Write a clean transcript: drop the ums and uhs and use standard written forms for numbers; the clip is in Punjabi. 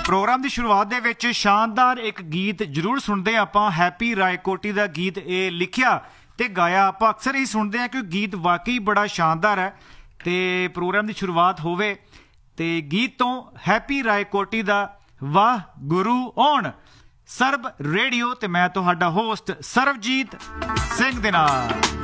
ਪ੍ਰੋਗਰਾਮ ਦੀ ਸ਼ੁਰੂਆਤ ਦੇ ਵਿੱਚ ਸ਼ਾਨਦਾਰ ਇੱਕ ਗੀਤ ਜ਼ਰੂਰ ਸੁਣਦੇ ਹਾਂ ਆਪਾਂ। ਹੈਪੀ ਰਾਏਕੋਟੀ ਦਾ ਗੀਤ ਇਹ ਲਿਖਿਆ ਤੇ ਗਾਇਆ ਆਪਾਂ ਅਕਸਰ ਹੀ ਸੁਣਦੇ ਹਾਂ ਕਿ ਗੀਤ ਵਾਕਈ ਬੜਾ ਸ਼ਾਨਦਾਰ ਹੈ। ਤੇ ਪ੍ਰੋਗਰਾਮ ਦੀ ਸ਼ੁਰੂਆਤ ਹੋਵੇ ਤੇ ਗੀਤ ਤੋਂ ਹੈਪੀ ਰਾਏਕੋਟੀ ਦਾ ਵਾਹ ਗੁਰੂ ਆਉਣ। ਸਰਬ ਰੇਡੀਓ ਤੇ ਮੈਂ ਤੁਹਾਡਾ ਹੋਸਟ ਸਰਬਜੀਤ ਸਿੰਘ ਦੇ ਨਾਲ।